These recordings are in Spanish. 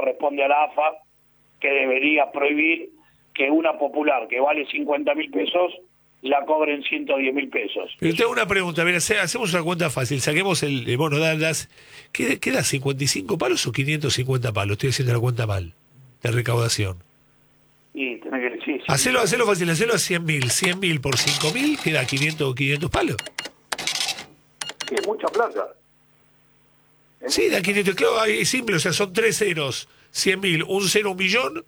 corresponde a la AFA, que debería prohibir que una popular que vale 50.000 pesos la cobren 110.000 pesos. Pero tengo una pregunta, mira, hacemos una cuenta fácil, saquemos bueno, ¿qué da 55 palos o 550 palos? Estoy haciendo la cuenta mal, de recaudación. Y tenés que decir... Hacelo fácil, hacelo a 100.000 por 5.000, queda 500 palos. Sí, es mucha plata. Sí, da 500, claro, es simple, o sea, son 3 ceros, 100.000, un cero, 1.000.000,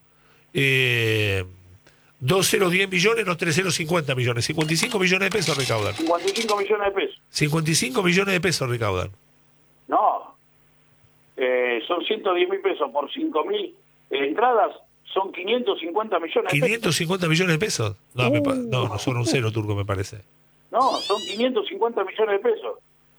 2 ceros, 10 millones, no 3 ceros, 50 millones, 55 millones de pesos recaudan. 55 millones de pesos. 55 millones de pesos recaudan. No, son 110.000 pesos por 5.000 entradas, son 550 millones de pesos. 550 millones de pesos. No, no son un cero, Turco, me parece. No, son 550 millones de pesos.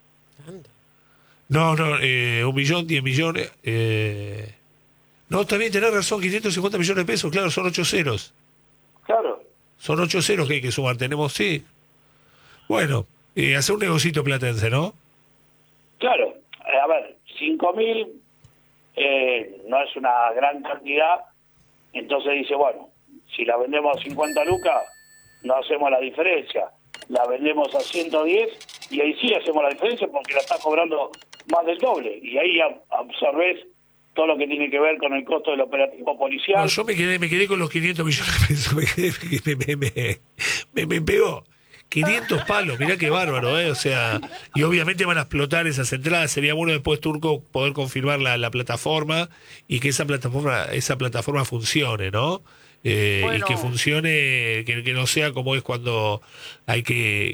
No, 1.000.000, 10 millones. No, también tenés razón, 550 millones de pesos, claro, son 8 ceros. Claro. Son 8 ceros que hay que sumar, tenemos, sí. Bueno, hacer un negocito platense, ¿no? Claro, a ver, 5.000 no es una gran cantidad, entonces dice, bueno, si la vendemos a 50 lucas, no hacemos la diferencia. La vendemos a 110 y ahí sí hacemos la diferencia porque la está cobrando más del doble. Y ahí absorbés todo lo que tiene que ver con el costo del operativo policial. No, yo me quedé con los 500 millones de pesos, me pegó. 500 palos, mirá qué bárbaro, o sea, y obviamente van a explotar esas entradas. Sería bueno después, Turco, poder confirmar la plataforma y que esa plataforma funcione, ¿no? Bueno. Y que funcione, que no sea como es cuando hay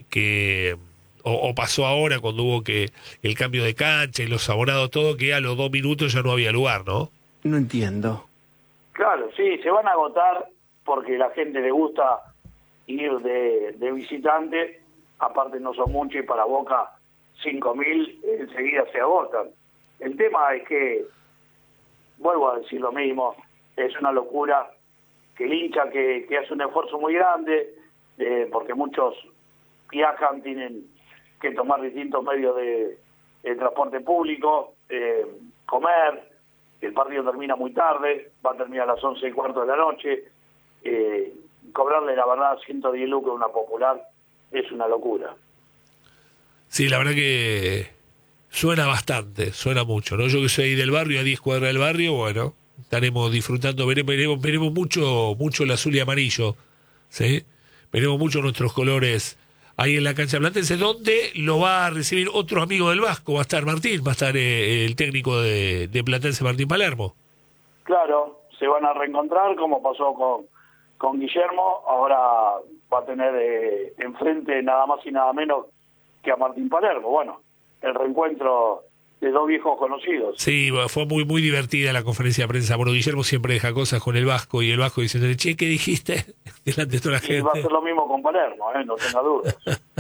o pasó ahora cuando hubo el cambio de cancha y los abonados, todo, que a los 2 minutos ya no había lugar, ¿no? No entiendo. Claro, sí, se van a agotar porque la gente le gusta ir de visitante, aparte no son muchos y para Boca 5.000 enseguida se agotan. El tema es que, vuelvo a decir lo mismo, es una locura que el hincha que hace un esfuerzo muy grande, porque muchos viajan, tienen que tomar distintos medios de transporte público, comer, el partido termina muy tarde, va a terminar a las 11:15 de la noche, cobrarle la verdad 110 lucas a una popular es una locura. Sí, la verdad que suena bastante, suena mucho, ¿no? Yo que soy del barrio, a 10 cuadras del barrio, bueno, estaremos disfrutando, veremos mucho el azul y amarillo, ¿sí? Veremos mucho nuestros colores ahí en la cancha platense, donde lo va a recibir otro amigo del Vasco, va a estar Martín, va a estar el técnico de Platense, Martín Palermo. Claro, se van a reencontrar como pasó con Guillermo, ahora va a tener enfrente nada más y nada menos que a Martín Palermo. Bueno, el reencuentro de dos viejos conocidos. Sí, fue muy divertida la conferencia de prensa. Bueno, Guillermo siempre deja cosas con el Vasco y el Vasco diciéndole, che, ¿qué dijiste? Delante de toda la gente. Y va a ser lo mismo con Palermo, no tenga dudas.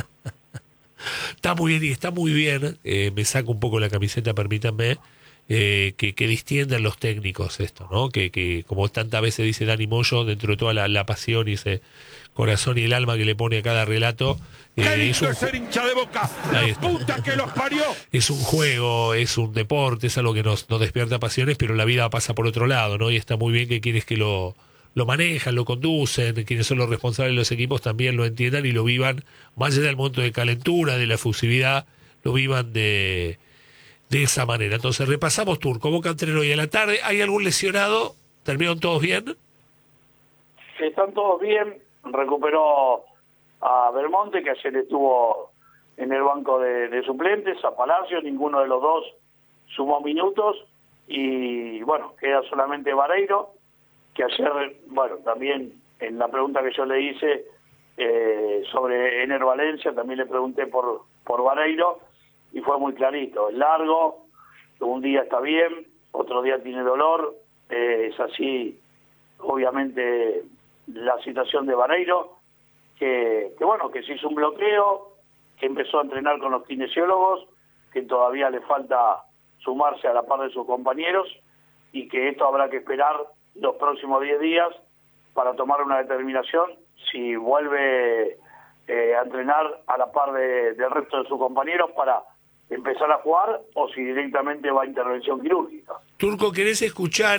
Está muy bien, y está muy bien. Me saco un poco la camiseta, permítanme, que distiendan los técnicos esto, ¿no? Que como tantas veces dice Dani Moyo, dentro de toda la pasión y ese corazón y el alma que le pone a cada relato, es ser hincha de Boca, la puta que los parió. Es un juego, es un deporte, es algo que nos despierta pasiones, pero la vida pasa por otro lado, ¿no? Y está muy bien que quienes que lo manejan, lo conducen, quienes son los responsables de los equipos también lo entiendan y lo vivan, más allá del momento de calentura, de la efusividad, lo vivan de esa manera. Entonces repasamos Turco, Boca entrenó hoy a la tarde. ¿Hay algún lesionado? ¿Terminaron todos bien? Están todos bien. Recuperó a Belmonte, que ayer estuvo en el banco de suplentes, a Palacio, ninguno de los dos sumó minutos, y bueno, queda solamente Vareiro, que ayer, bueno, también en la pregunta que yo le hice sobre Ener Valencia, también le pregunté por Vareiro, y fue muy clarito, es largo, un día está bien, otro día tiene dolor, es así, obviamente, la situación de Vareiro, que bueno, que se hizo un bloqueo, que empezó a entrenar con los kinesiólogos, que todavía le falta sumarse a la par de sus compañeros, y que esto habrá que esperar los próximos 10 días para tomar una determinación si vuelve a entrenar a la par del resto de sus compañeros para empezar a jugar o si directamente va a intervención quirúrgica. Turco, ¿querés escuchar